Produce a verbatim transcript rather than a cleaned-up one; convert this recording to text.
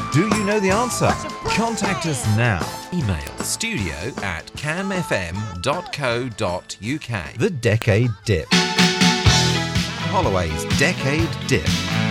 Do you know the answer? Contact us now. Email studio at camfm dot co dot uk. The Decade Dip. Holloway's Decade Dip.